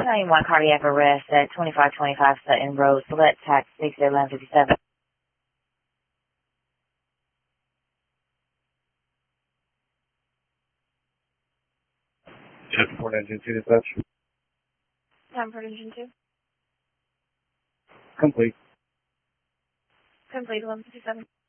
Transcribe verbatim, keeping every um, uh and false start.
nine one cardiac arrest at twenty-five twenty-five Sutton Road, select tax six eleven fifty-seven. Jet Ford Engine two dispatch. Time for engine two. Complete. Complete eleven fifty-seven.